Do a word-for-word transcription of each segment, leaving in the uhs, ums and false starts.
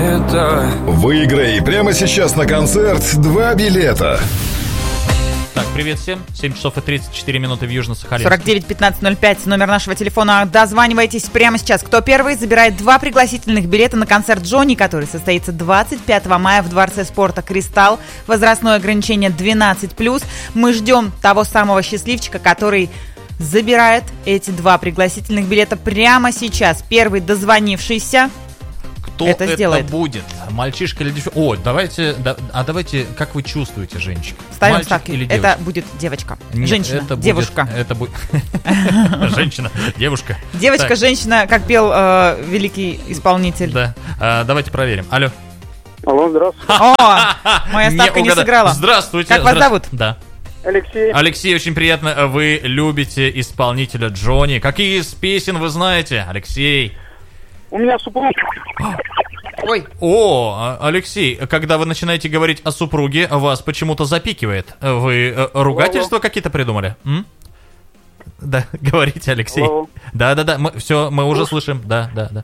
Выиграй прямо сейчас на концерт два билета. Так, привет всем. семь часов и тридцать четыре минуты в Южно-Сахалинске. сорок девять пятнадцать ноль пять, номер нашего телефона. Дозванивайтесь прямо сейчас. Кто первый, забирает два пригласительных билета на концерт Джонни, который состоится двадцать пятого мая в Дворце спорта «Кристалл». Возрастное ограничение двенадцать плюс. Мы ждем того самого счастливчика, который забирает эти два пригласительных билета прямо сейчас. Первый дозвонившийся Кто это, это сделает. будет? Мальчишка или девочка? О, давайте, да, а давайте, как вы чувствуете, Женечка? Ставим Мальчик ставки. или девочка? Это будет девочка. Нет, Женщина. это будет- девушка. Это будет... Женщина, девушка. Девочка, Так, женщина, как пел э, великий исполнитель. Да, А, давайте проверим. Алло. Алло, здравствуйте. О, моя ставка не угадал. сыграла. Здравствуйте. Как вас Здра- зовут? Да. Алексей. Алексей, очень приятно. Вы любите исполнителя Джонни. Какие из песен вы знаете, Алексей? У меня супруг. Ой, О, а, Алексей, когда вы начинаете говорить о супруге, вас почему-то запикивает. Вы э, ругательства какие-то придумали? М? Да, говорите, Алексей. Алло. Да, да, да. Мы, все, мы уже слышим. Да, да, да.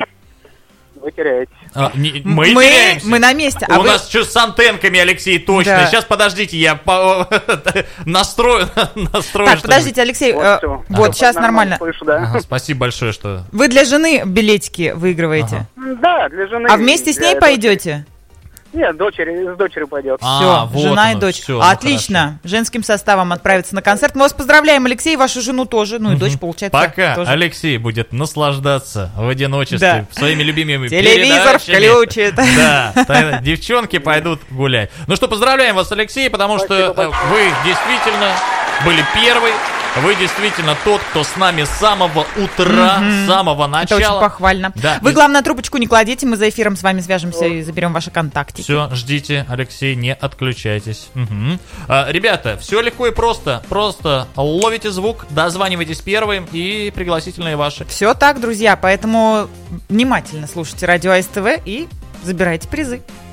Вы теряетесь. А, не- мы, мы, теряемся. мы на месте. У А вы... нас что с антенками, Алексей, точно. Да. Сейчас, подождите, я по... настрою, настрою. Так, что-нибудь. подождите, Алексей, Вот э, всё. вот А, сейчас нормально. Слышу, да. Ага, спасибо большое, что... Вы для жены билетики выигрываете. Да, для жены. А вместе с для ней дочери. пойдете? Нет, дочери, с дочерью пойдет. А, Все, вот жена оно, и дочь. всё, ну Отлично. Женским составом отправиться на концерт. Мы вас поздравляем, Алексей, вашу жену тоже. Ну и дочь, получается, Пока тоже. Алексей будет наслаждаться в одиночестве Да. своими любимыми Телевизор передачами. включит. Да, та- девчонки пойдут гулять. Ну что, поздравляем вас, Алексей, потому что Спасибо э, большое. вы действительно были первый. Вы действительно тот, кто с нами с самого утра, с самого Это очень начала. похвально. Да. Вы, И- главное, трубочку не кладите, мы за эфиром с вами свяжемся и заберем ваши контактики. Все, ждите, Алексей, не отключайтесь. Мгм. А, ребята, все легко и просто. Просто ловите звук, дозванивайтесь первым и пригласительные ваши. Все так, друзья, поэтому внимательно слушайте радио АСТВ и забирайте призы.